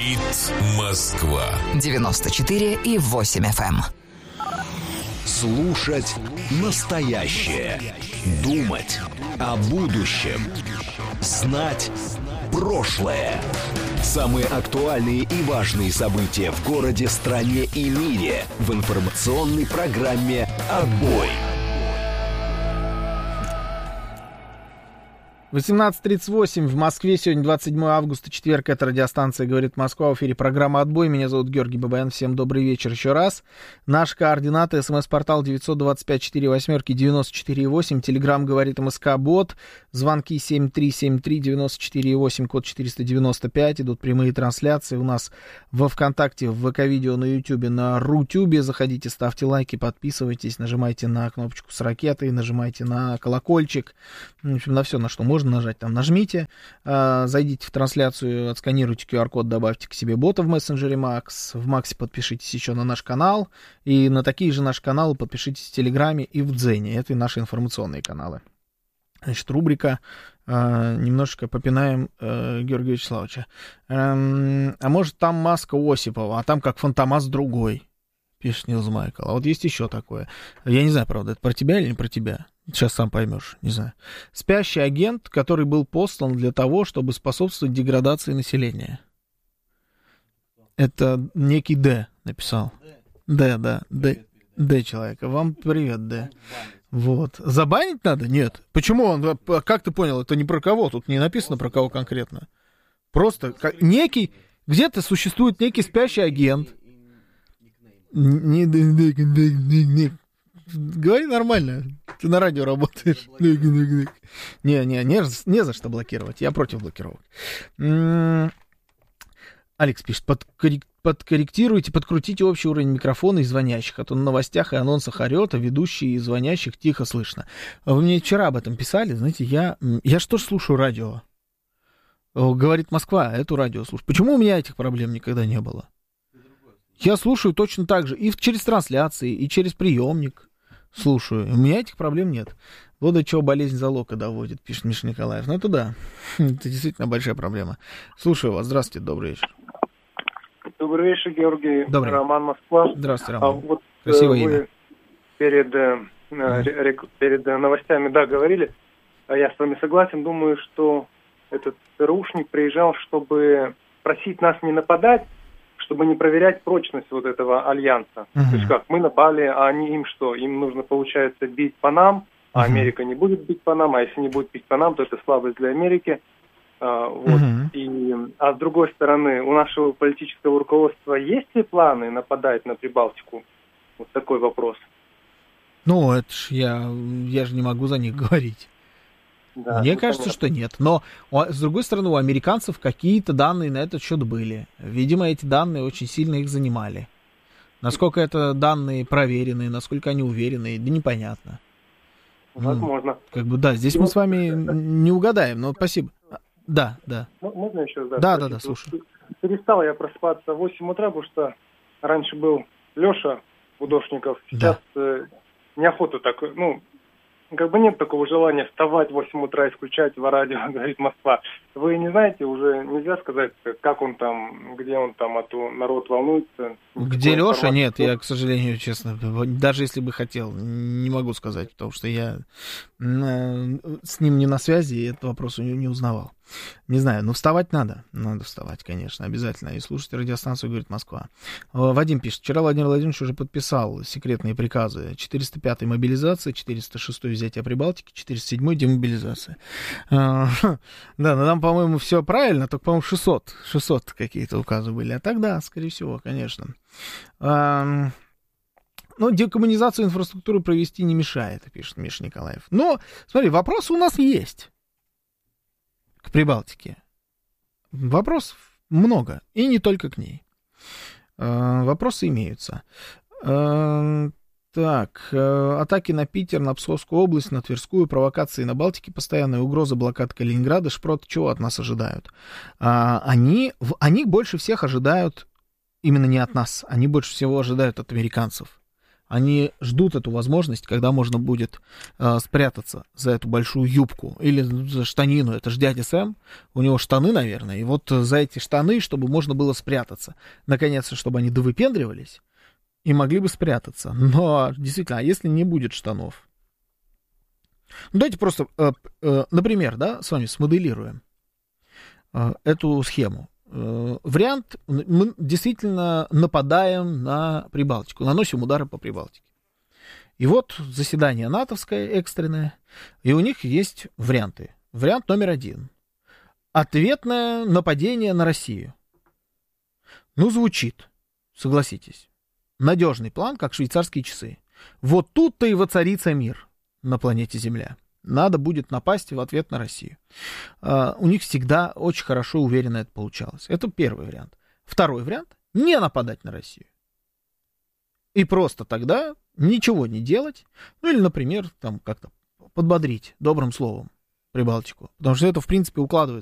Говорит Москва. 94,8 FM. Слушать настоящее. Думать о будущем. Знать прошлое. Самые актуальные и важные события в городе, стране и мире в информационной программе «Отбой». 18:38 в Москве. Сегодня 27 августа, четверг. Это радиостанция «Говорит Москва». В эфире программа «Отбой». Меня зовут Георгий Бабаян. Всем добрый вечер еще раз. Наши координаты. СМС-портал 925-48-94-8. Телеграм «Говорит МСК-бот». Звонки 7373-94-8, код 495. Идут прямые трансляции у нас во ВКонтакте, в ВК-видео, на Ютубе, на Рутюбе. Заходите, ставьте лайки, подписывайтесь, нажимайте на кнопочку с ракетой, нажимайте на колокольчик. В общем, на все, на что можно нажать, там нажмите. Зайдите в трансляцию, отсканируйте QR-код, добавьте к себе бота в мессенджере Макс. В Максе подпишитесь еще на наш канал. И на такие же наши каналы подпишитесь в Телеграме и в Дзене. Это и наши информационные каналы. Значит, рубрика немножечко попинаем Георгия Вячеславовича. А может, там маска Осипова, а там как Фантомас другой, пишет Нилс Майкл. А вот есть еще такое. Я не знаю, правда, это про тебя или не про тебя. Сейчас сам поймешь, не знаю. Спящий агент, который был послан для того, чтобы способствовать деградации населения. Это некий Д написал. Д человека. Вам привет, Д. Вот. Забанить надо? Нет. Почему он? Как ты понял? Это не про кого. Тут не написано про кого конкретно. Просто некий, где-то существует некий спящий агент. Говори нормально. Ты на радио работаешь. Не за что блокировать. Я против блокировок. Алекс пишет, подкорректируйте, подкрутите общий уровень микрофона и звонящих, а то на новостях и анонсах орет, а ведущие и звонящих тихо слышно. Вы мне вчера об этом писали, знаете, я же тоже слушаю радио. Говорит Москва, эту радио слушаю. Почему у меня этих проблем никогда не было? Я слушаю точно так же, и через трансляции, и через приемник слушаю. У меня этих проблем нет. Вот до чего болезнь залока доводит, пишет Миша Николаев. Ну это да, это действительно большая проблема. Слушаю вас, здравствуйте, добрый вечер. Добрый вечер, Георгий. Добрый. Роман, Москва. Здравствуйте, Роман. Вот красивое вы имя. Перед новостями, да, говорили. Я с вами согласен. Думаю, что этот ЦРУшник приезжал, чтобы просить нас не нападать, чтобы не проверять прочность вот этого альянса. То есть как, мы напали, а они им что? Им нужно, получается, бить по нам, а Америка не будет бить по нам, а если не будет бить по нам, то это слабость для Америки. Вот. А с другой стороны, у нашего политического руководства есть ли планы нападать на Прибалтику? Вот такой вопрос. Ну, это ж я же не могу за них говорить. Да, Мне кажется, что нет. Но, с другой стороны, у американцев какие-то данные на этот счет были. Видимо, эти данные очень сильно их занимали. Насколько это данные проверенные, насколько они уверенные, да непонятно. Возможно. Как бы, да, здесь мы с вами не угадаем, но спасибо. Да. Можно еще? Да, слушай. Перестал я просыпаться в 8 утра, потому что раньше был Леша Будошников. Сейчас неохота так, как бы нет такого желания вставать в 8 утра и включать в радио «Говорит Москва». Вы не знаете, уже нельзя сказать, как он там, где он там, а то народ волнуется. Где Леша? Нет, я, к сожалению, честно, даже если бы хотел, не могу сказать, потому что я с ним не на связи, и этот вопрос у него не узнавал. Не знаю, но вставать надо. Надо вставать, конечно, обязательно. И слушать радиостанцию «Говорит Москва». Вадим пишет, вчера Владимир Владимирович уже подписал секретные приказы. 405-й мобилизация, 406-й взятие Прибалтики, 407-й демобилизация. Да, но там, по-моему, все правильно, только, по-моему, 600 какие-то указы были. А тогда, скорее всего, конечно. Но декоммунизацию инфраструктуры провести не мешает, пишет Миша Николаев. Но, смотри, вопросы у нас есть к Прибалтике. Вопросов много, и не только к ней. Вопросы имеются. Так, атаки на Питер, на Псковскую область, на Тверскую, провокации на Балтике, постоянная угроза блокад Калининграда. Шпрот чего от нас ожидают? Они больше всех ожидают, именно не от нас, они больше всего ожидают от американцев. Они ждут эту возможность, когда можно будет спрятаться за эту большую юбку или за штанину. Это же дядя Сэм, у него штаны, наверное, и вот за эти штаны, чтобы можно было спрятаться. Наконец-то, чтобы они довыпендривались и могли бы спрятаться. Но, действительно, а если не будет штанов? Ну, давайте просто, например, да, с вами смоделируем эту схему. Вариант, мы действительно нападаем на Прибалтику, наносим удары по Прибалтике. И вот заседание натовское экстренное, и у них есть варианты. Вариант номер 1. Ответное нападение на Россию. Ну, звучит, согласитесь. Надежный план, как швейцарские часы. Вот тут-то и воцарится мир на планете Земля. Надо будет напасть в ответ на Россию. У них всегда очень хорошо, уверенно это получалось. Это первый вариант. Второй вариант — не нападать на Россию. И просто тогда ничего не делать. Ну или, например, там как-то подбодрить добрым словом Прибалтику. Потому что это, в принципе, укладывается